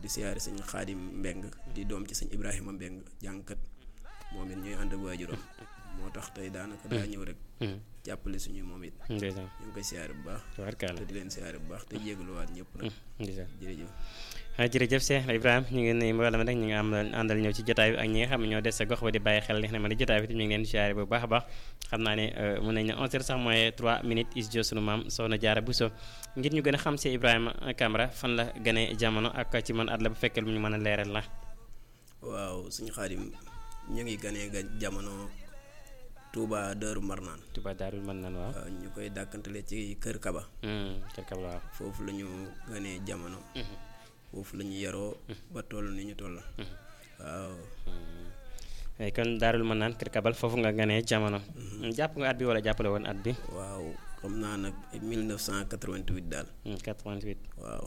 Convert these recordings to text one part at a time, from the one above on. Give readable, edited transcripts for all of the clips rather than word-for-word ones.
di siyaare sëñ Xaadim Mbeng di doom ci sëñ Ibrahima Mbeng jàngkat moom it ñuy ànd ak waajuram moo tax tey daanaka daa ñëw rek jàppale suñu moom it ñu ngi koy siyaare bu baax te di leen siyaare bu baax te jégaluwaat ñëpp nag jërëjëf jërëjëf Cheikh Ibrahima ñu ngi nuyu mboolem rek ñu ngi am àndal ñëw ci jotaay bi ak ñi nga xam ne ñoo des sa gox ba di bàyyi xel li nga xam ne jotaay bi ñu ngi leen di siyaare bu baax a baax xam naa ne mën nañ ne 11h sax mooy 3 minutes is jo sunu maam Soxna Jaara Buso ngir ñu gën a xam si Ibrahima Camara fan la gënee jamono ak ci man at la bu fekkee lu ñu mën a leeral la. waaw suñu Xaadim ñu ngi gënee jamono Touba Daaru Marnaan. Touba Daaru Marnaan waaw. ñu koy dàkkantale ci Kër Kaba. Kër Kaba waaw. foofu la ñu gënee jamono. foofu la ñu yaroo. ba toll ni ñu toll. waaw. kon Daarul Marnaan Kër Kabal foofu nga gënee jamono. jàpp nga at bi wala jàppale woon at bi. waaw xam naa nag 1988 daal. 88. waaw.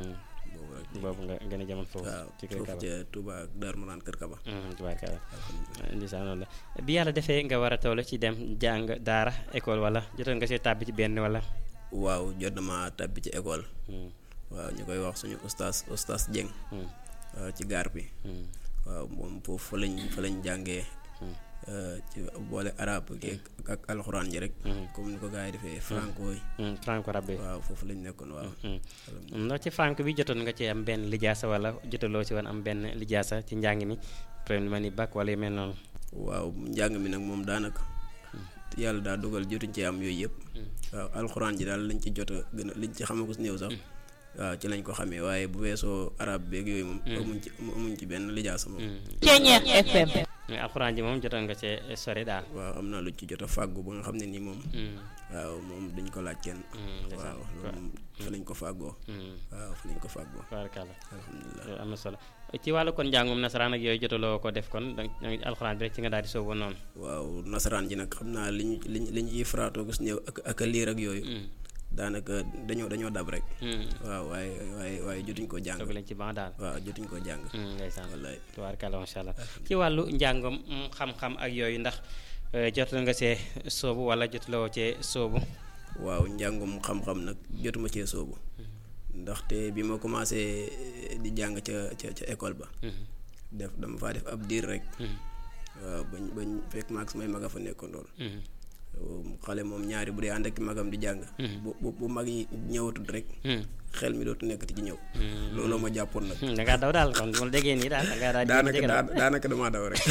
boobu nga gën a jamono foofu. ci Kër Kaba ca Touba ak Daaru Marnaan Kër Kaba. Touba Kaba. incha allah bi yàlla defee nga war a toll ci dem jàng daara école wala jotoon nga see tàbbi ci benn wala. waaw jot na ma tàbbi ci école. waaw ñu koy wax suñu ustaas Dieng. waaw ci gaar bi. waaw moom foofu fa lañ jàngee. ci boole arabe ak alxuraan ji rek. comme ni ko gars yi defee franco yi. franco arabe waaw foofu lañ nekkoon waaw. ndax ci franco bi jotoon nga ci am benn lijaasa wala jotaloo ci woon am benn lijaasa ci njàng mi premier ma ni bac wala yu mel noonu. waaw njàng mi nag moom daanaka. yàlla daa dogal jotuñ ci am yooyu yëpp. waaw alxuraan ji daal lañ ci jot a gën a liñ ci xamagus néew sax. waaw ci lañ ko xamee waaye bu weesoo arab beeg yooyu moom. amuñ ci benn lijaasa moom. Ceeñeex FM. mais alxuraan ji moom jotoon nga cee sori daal. waaw am naa lu ci jot a fàggu ba nga xam ne nii moom. waaw moom duñ ko laaj kenn. waaw loolu fa lañ ko fàggoo. waaw fa lañ ko fàggoo. barkalla alhamdulilah am na solo ci wàllu kon njàngum nasaraan ak yooyu jotaloo ko def kon donc alxuraan bi rek ci nga daal di soobu noonu. waaw nasaraan ji nag xam naa liñ ciy faraatoo gus néew ak a liir ak yooyu. daanaka dañoo dab rek. waaw waaye jotuñ koo jàng. toog leen ci ban daal. waaw jotuñ koo jàng. ndeysaan wallaay tubaarkalla macha allah ci wàllu njàngam xam-xam ak yooyu ndax jotul nga see soobu wala jotuloo cee soobu. waaw njàngum xam-xam nag jotuma cee soobu. ndaxte bi ma commencé di jàng ca école ba. dama faa def ab diir rek. waaw bañ fekk maag samay mag a fa nekkoon lool. xale moom ñaari bu dee ànd ak magam di jàng. bu mag yi ñëwatul rek. xel mi dootu nekkati ci ñëw. looloo ma jàppoon nag. da ngaa daw daal kon bu ma déggee nii daal da ngaa daal daanaka damaa daw rek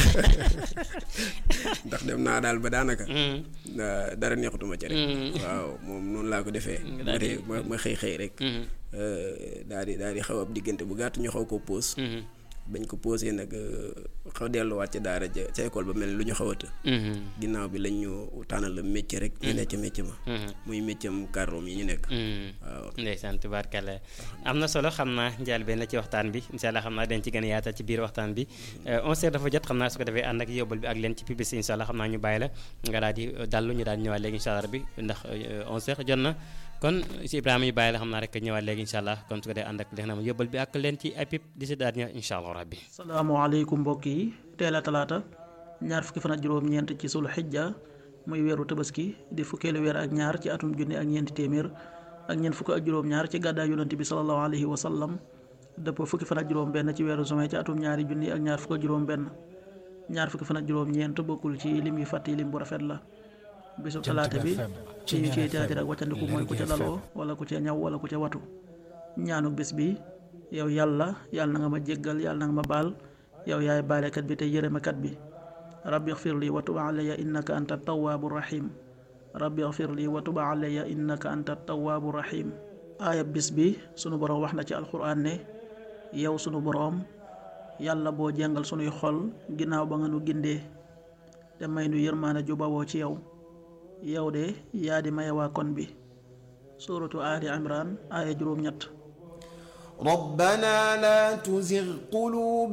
ndax dem naa daal ba daanaka. dara neexatuma ci rek. waaw moom noonu laa ko defee. ma xëy rek. daal di xaw ab diggante bu gàtt ñu xaw koo pause. bañ ko posé nag xaw delluwaat ca daara ca école ba mel ni lu ñu xawata ginnaaw bi lañ ñu tànnal la métier rek ñu nekk ca métier ma muy métier am carrom yi ñu nekk waaw ndeysaan tubaarkalla am na solo xam naa njaal benn ci waxtaan bi incha allah xam naa dañ ci gën a yaatal ci biir waxtaan bi 11h dafa jot xam naa su ko defee ànd ak yóbbal bi ak leen ci publicité incha allah xam naa ñu bàyyi la nga daal di dallu ñu daal di ñëwaat léegi incha allah bi ndax 11h jot na kon si Ibrahima ñu bàyyi la xam naa rek ñëwaat léegi incha allah kon su ko dee ànd ak li nga xam ne yóbbal bi ak leen ci ay pip di si daal ñëw incha allah rabbi. salaamaaleykum mbokk yi teel a talaata ñaar fukki fan ak juróom-ñeent ci sul xijja muy weeru tabaski di fukkeelu weer ak ñaar ci atum junne ak ñeenti téeméer ak ñeent fukk ak juróom-ñaar ci gàddaay yonent bi sallallahu alayhi wa sallam dëppoo fukki fan ak juróom-benn ci weeru juin ci atum ñaari junni ak ñaar fukk ak juróom-benn ñaar fukki fan ak juróom-ñeent bokkul ci lim yu fàtt yi lim bu rafet la. bisub talaata bi ci ñu ciy teetir ak wàccandiku mooy ku ca daloo wala ku ca ñaw wala ku ca watu ñaanu bis bi yow yàlla na nga ma jéggal yàlla na nga ma baal yow yaay baalekat bi te yërëmekat bi rabbi xfir li wa tub alayya innaka anta tawaabu rahim rabbi xfir li wa tub alayya innaka anta tawaabu rahim aaya bis bi sunu boroom wax na ci alxuraan ne yow sunu boroom yàlla boo jengal sunuy xol ginnaaw ba nga nu gindee te may nu yërmaane ju bawoo ci yow yow de yaa di maye waa kon bi suuratu aali imran aaya juróom-ñett rabbana la tuzigh qulubana